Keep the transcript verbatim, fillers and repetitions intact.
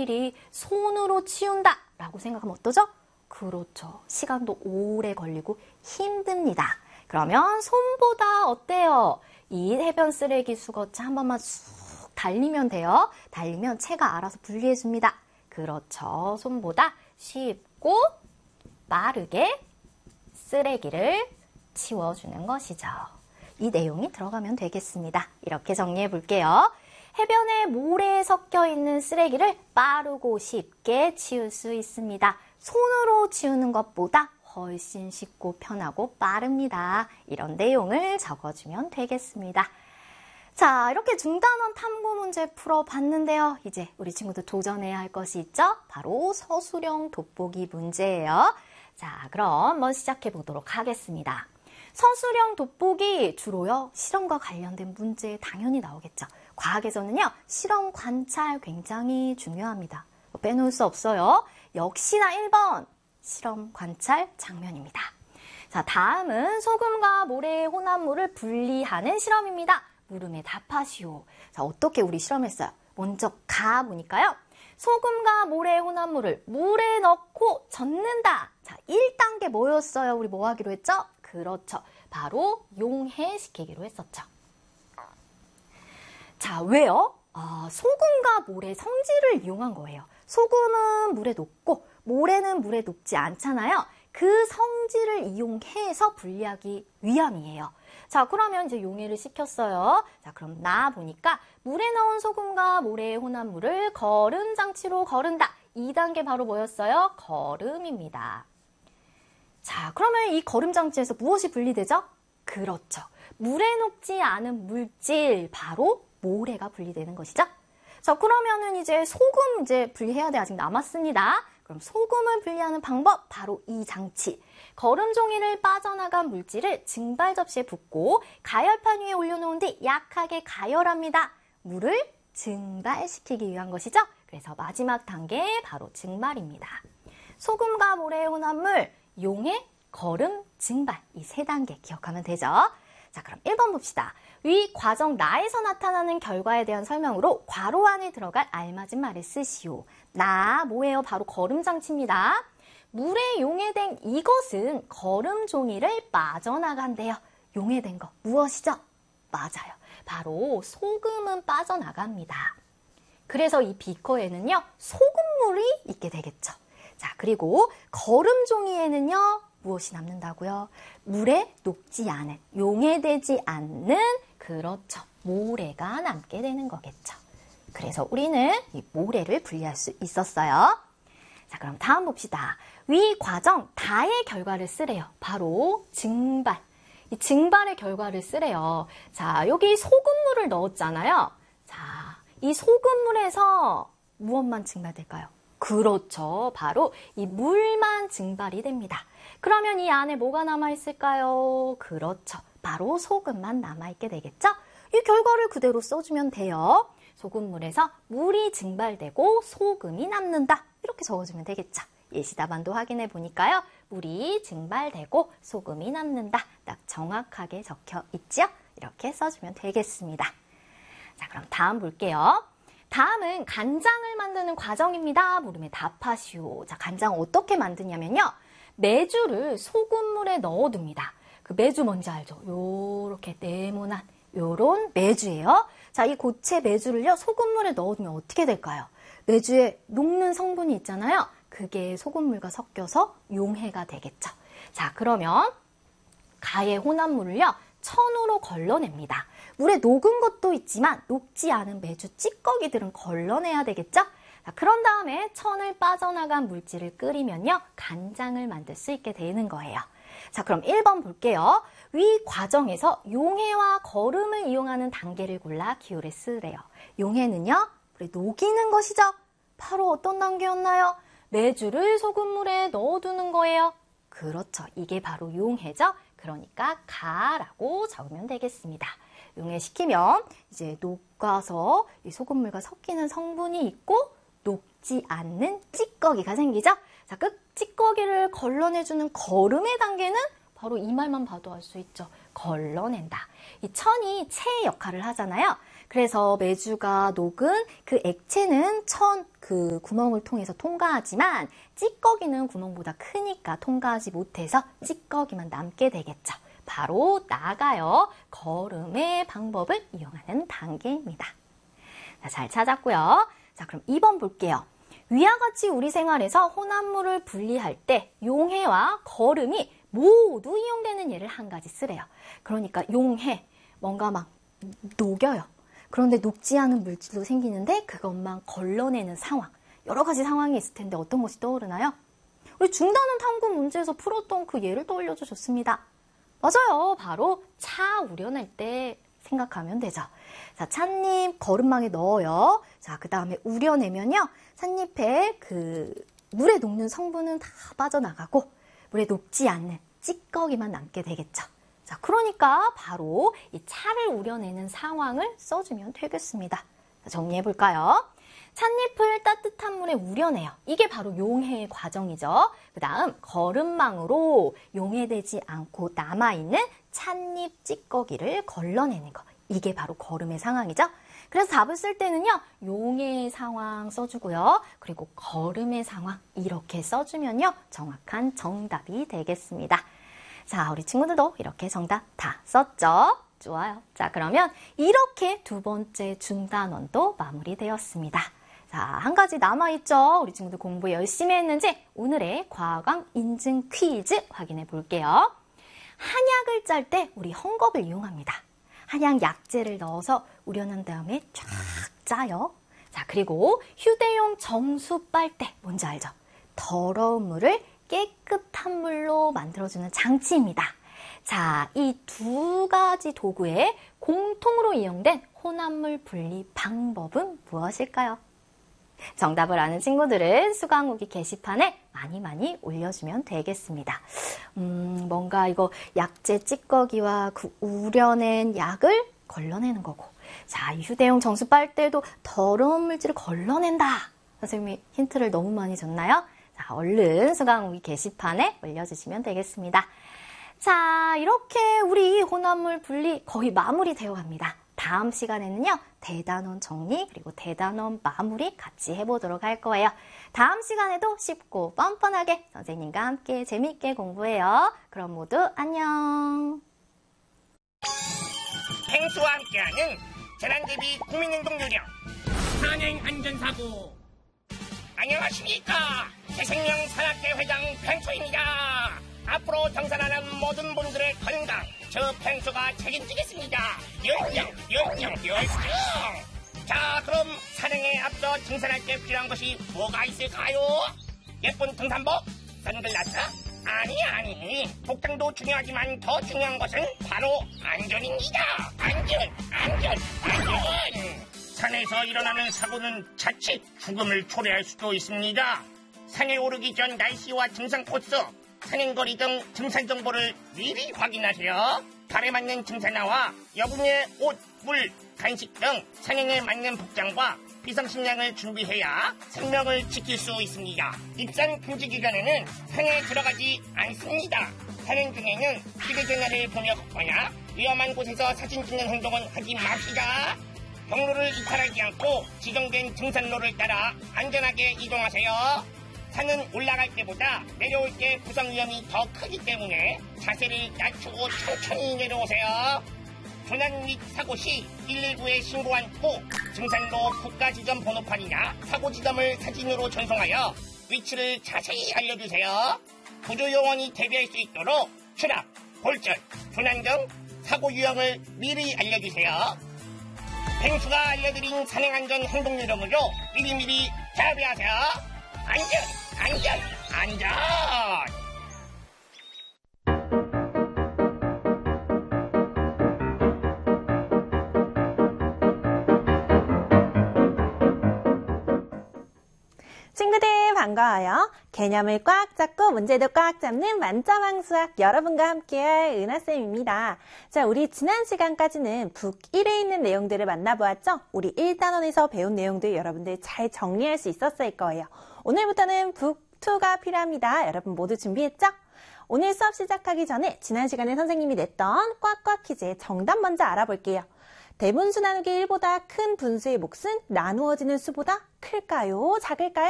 일이 손으로 치운다 라고 생각하면 어떠죠? 그렇죠. 시간도 오래 걸리고 힘듭니다. 그러면 손보다 어때요? 이 해변 쓰레기 수거차 한 번만 쑥 달리면 돼요. 달리면 채가 알아서 분리해줍니다. 그렇죠. 손보다 쉽고 빠르게 쓰레기를 치워주는 것이죠. 이 내용이 들어가면 되겠습니다. 이렇게 정리해 볼게요. 해변에 모래에 섞여 있는 쓰레기를 빠르고 쉽게 치울 수 있습니다. 손으로 치우는 것보다 훨씬 쉽고 편하고 빠릅니다. 이런 내용을 적어주면 되겠습니다. 자, 이렇게 중단원 탐구 문제 풀어봤는데요. 이제 우리 친구들 도전해야 할 것이 있죠? 바로 서술형 돋보기 문제예요. 자, 그럼 한번 시작해 보도록 하겠습니다. 서술형 돋보기 주로요, 실험과 관련된 문제 당연히 나오겠죠. 과학에서는요, 실험 관찰 굉장히 중요합니다. 빼놓을 수 없어요. 역시나 일 번 실험 관찰 장면입니다. 자, 다음은 소금과 모래의 혼합물을 분리하는 실험입니다. 물음에 답하시오. 자, 어떻게 우리 실험했어요? 먼저 가보니까요. 소금과 모래의 혼합물을 물에 넣고 젓는다. 자, 일 단계 뭐였어요? 우리 뭐 하기로 했죠? 그렇죠. 바로 용해시키기로 했었죠. 자, 왜요? 아, 소금과 모래의 성질을 이용한 거예요. 소금은 물에 녹고 모래는 물에 녹지 않잖아요. 그 성질을 이용해서 분리하기 위함이에요. 자, 그러면 이제 용해를 시켰어요. 자, 그럼 나 보니까 물에 넣은 소금과 모래의 혼합물을 거름 장치로 거른다. 이 단계 바로 뭐였어요? 거름입니다. 자, 그러면 이 거름 장치에서 무엇이 분리되죠? 그렇죠. 물에 녹지 않은 물질, 바로 모래가 분리되는 것이죠. 자, 그러면은 이제 소금 이제 분리해야 돼. 아직 남았습니다. 그럼 소금을 분리하는 방법, 바로 이 장치. 거름 종이를 빠져나간 물질을 증발 접시에 붓고 가열판 위에 올려놓은 뒤 약하게 가열합니다. 물을 증발시키기 위한 것이죠. 그래서 마지막 단계 바로 증발입니다. 소금과 모래의 혼합물, 용해, 거름, 증발, 이 세 단계 기억하면 되죠. 자, 그럼 일 번 봅시다. 위 과정 나에서 나타나는 결과에 대한 설명으로 괄호 안에 들어갈 알맞은 말을 쓰시오. 나 뭐예요? 바로 거름 장치입니다. 물에 용해된 이것은 거름 종이를 빠져나간대요. 용해된 거 무엇이죠? 맞아요. 바로 소금은 빠져나갑니다. 그래서 이 비커에는요, 소금물이 있게 되겠죠. 자, 그리고 거름 종이에는요, 무엇이 남는다고요? 물에 녹지 않은, 용해되지 않는, 그렇죠, 모래가 남게 되는 거겠죠. 그래서 우리는 이 모래를 분리할 수 있었어요. 자, 그럼 다음 봅시다. 위 과정 다의 결과를 쓰래요. 바로 증발. 이 증발의 결과를 쓰래요. 자, 여기 소금물을 넣었잖아요. 자, 이 소금물에서 무엇만 증발될까요? 그렇죠. 바로 이 물만 증발이 됩니다. 그러면 이 안에 뭐가 남아있을까요? 그렇죠. 바로 소금만 남아있게 되겠죠? 이 결과를 그대로 써주면 돼요. 소금물에서 물이 증발되고 소금이 남는다. 이렇게 적어주면 되겠죠. 예시 답안도 확인해 보니까요. 물이 증발되고 소금이 남는다. 딱 정확하게 적혀 있죠? 이렇게 써주면 되겠습니다. 자, 그럼 다음 볼게요. 다음은 간장을 만드는 과정입니다. 물음에 답하시오. 자, 간장 어떻게 만드냐면요. 메주를 소금물에 넣어둡니다. 그 메주 뭔지 알죠? 요렇게 네모난 요런 메주예요. 자, 이 고체 메주를요, 소금물에 넣어두면 어떻게 될까요? 메주에 녹는 성분이 있잖아요. 그게 소금물과 섞여서 용해가 되겠죠. 자, 그러면 가의 혼합물을요, 천으로 걸러냅니다. 물에 녹은 것도 있지만 녹지 않은 메주 찌꺼기들은 걸러내야 되겠죠? 자, 그런 다음에 천을 빠져나간 물질을 끓이면요, 간장을 만들 수 있게 되는 거예요. 자, 그럼 일 번 볼게요. 위 과정에서 용해와 거름을 이용하는 단계를 골라 기호를 쓰래요. 용해는요, 물에 녹이는 것이죠. 바로 어떤 단계였나요? 메주를 소금물에 넣어두는 거예요. 그렇죠. 이게 바로 용해죠. 그러니까 가라고 적으면 되겠습니다. 용해시키면 이제 녹아서 이 소금물과 섞이는 성분이 있고 녹지 않는 찌꺼기가 생기죠. 자, 그 찌꺼기를 걸러내주는 거름의 단계는 바로 이 말만 봐도 알 수 있죠. 걸러낸다. 이 천이 체의 역할을 하잖아요. 그래서 메주가 녹은 그 액체는 천 그 구멍을 통해서 통과하지만 찌꺼기는 구멍보다 크니까 통과하지 못해서 찌꺼기만 남게 되겠죠. 바로 나가요. 거름의 방법을 이용하는 단계입니다. 자, 잘 찾았고요. 자, 그럼 이 번 볼게요. 위와 같이 우리 생활에서 혼합물을 분리할 때 용해와 거름이 모두 이용되는 예를 한 가지 쓰래요. 그러니까 용해, 뭔가 막 녹여요. 그런데 녹지 않은 물질도 생기는데 그것만 걸러내는 상황. 여러 가지 상황이 있을 텐데 어떤 것이 떠오르나요? 우리 중단원 탐구 문제에서 풀었던 그 예를 떠올려 주셨습니다. 맞아요. 바로 차 우려낼 때 생각하면 되죠. 자, 찻잎 거름망에 넣어요. 자, 그 다음에 우려내면요. 찻잎에 그 물에 녹는 성분은 다 빠져나가고 물에 녹지 않는 찌꺼기만 남게 되겠죠. 자, 그러니까 바로 이 차를 우려내는 상황을 써주면 되겠습니다. 자, 정리해볼까요? 찻잎을 따뜻한 물에 우려내요. 이게 바로 용해의 과정이죠. 그 다음 거름망으로 용해되지 않고 남아있는 찻잎 찌꺼기를 걸러내는 거. 이게 바로 거름의 상황이죠. 그래서 답을 쓸 때는요. 용해의 상황 써주고요. 그리고 거름의 상황 이렇게 써주면요. 정확한 정답이 되겠습니다. 자, 우리 친구들도 이렇게 정답 다 썼죠? 좋아요. 자, 그러면 이렇게 두 번째 중단원도 마무리되었습니다. 자, 한 가지 남아있죠? 우리 친구들 공부 열심히 했는지 오늘의 과학 인증 퀴즈 확인해 볼게요. 한약을 짤 때 우리 헝겊을 이용합니다. 한약 약재를 넣어서 우려낸 다음에 쫙 짜요. 자, 그리고 휴대용 정수 빨대 뭔지 알죠? 더러운 물을 깨끗한 물로 만들어주는 장치입니다. 자, 이 두 가지 도구에 공통으로 이용된 혼합물 분리 방법은 무엇일까요? 정답을 아는 친구들은 수강후기 게시판에 많이 많이 올려주면 되겠습니다. 음, 뭔가 이거 약재 찌꺼기와 그 우려낸 약을 걸러내는 거고, 자, 이 휴대용 정수 빨대도 더러운 물질을 걸러낸다. 선생님이 힌트를 너무 많이 줬나요? 자, 얼른 수강후기 게시판에 올려주시면 되겠습니다. 자, 이렇게 우리 혼합물 분리 거의 마무리되어 갑니다. 다음 시간에는요, 대단원 정리 그리고 대단원 마무리 같이 해보도록 할 거예요. 다음 시간에도 쉽고 뻔뻔하게 선생님과 함께 재미있게 공부해요. 그럼 모두 안녕. 펭수와 함께하는 재난대비 국민행동 요령 산행안전사고. 안녕하십니까. 새생명 산악회 회장 펭수입니다. 앞으로 등산하는 모든 분들의 건강 저 펭수가 책임지겠습니다. 열정 열정 열정. 자, 그럼 산행에 앞서 등산할 때 필요한 것이 뭐가 있을까요? 예쁜 등산복? 선글라스? 아니 아니, 복장도 중요하지만 더 중요한 것은 바로 안전입니다. 안전 안전 안전. 산에서 일어나는 사고는 자칫 죽음을 초래할 수도 있습니다. 산에 오르기 전 날씨와 등산 코스, 산행거리 등 등산 정보를 미리 확인하세요. 발에 맞는 등산화와 여분의 옷, 물, 간식 등 산행에 맞는 복장과 비상식량을 준비해야 생명을 지킬 수 있습니다. 입산 금지 기간에는 산에 들어가지 않습니다. 산행 중에는 휴대전화를 보며 걷거나 위험한 곳에서 사진 찍는 행동은 하지 맙시다. 경로를 이탈하지 않고 지정된 등산로를 따라 안전하게 이동하세요. 산은 올라갈 때보다 내려올 때 부상 위험이 더 크기 때문에 자세를 낮추고 천천히 내려오세요. 조난 및 사고 시 일일구에 신고한 후 등산로 국가지점 번호판이나 사고 지점을 사진으로 전송하여 위치를 자세히 알려주세요. 구조요원이 대비할 수 있도록 추락, 골절, 조난 등 사고 유형을 미리 알려주세요. 펭수가 알려드린 산행안전 행동요령으로 미리미리 대비하세요. 안전, 안전, 안전! 친구들 반가워요. 개념을 꽉 잡고 문제도 꽉 잡는 만점왕 수학 여러분과 함께할 은하쌤입니다. 자, 우리 지난 시간까지는 북 일에 있는 내용들을 만나보았죠? 우리 일 단원에서 배운 내용들 여러분들 잘 정리할 수 있었을 거예요. 오늘부터는 북 이가 필요합니다. 여러분 모두 준비했죠? 오늘 수업 시작하기 전에 지난 시간에 선생님이 냈던 꽉꽉 퀴즈의 정답 먼저 알아볼게요. 대분수 나누기 일보다 큰 분수의 몫은 나누어지는 수보다 클까요? 작을까요?